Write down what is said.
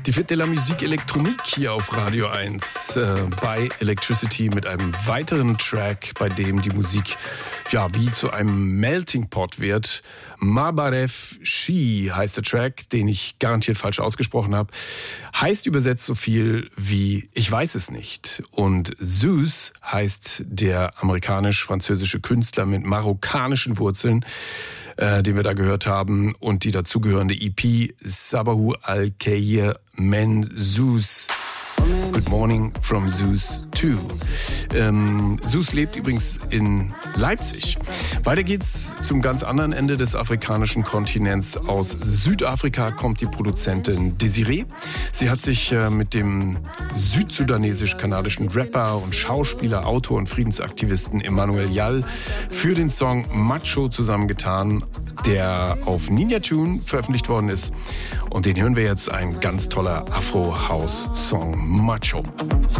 Die Fête de la Musique Électronique hier auf Radio 1 bei Electricity mit einem weiteren Track, bei dem die Musik wie zu einem Melting Pot wird. Mabarev Shi heißt der Track, den ich garantiert falsch ausgesprochen habe. Heißt übersetzt so viel wie ich weiß es nicht. Und Zeus heißt der amerikanisch-französische Künstler mit marokkanischen Wurzeln, den wir da gehört haben, und die dazugehörende EP Sabahu Al-Khair Men Zeus. Good Morning from Zeus 2. Zeus lebt übrigens in Leipzig. Weiter geht's zum ganz anderen Ende des afrikanischen Kontinents. Aus Südafrika kommt die Produzentin Desiree. Sie hat sich mit dem südsudanesisch-kanadischen Rapper und Schauspieler, Autor und Friedensaktivisten Emmanuel Jal für den Song Macho zusammengetan, der auf Ninja Tune veröffentlicht worden ist. Und den hören wir jetzt, ein ganz toller Afro-House-Song, Macho.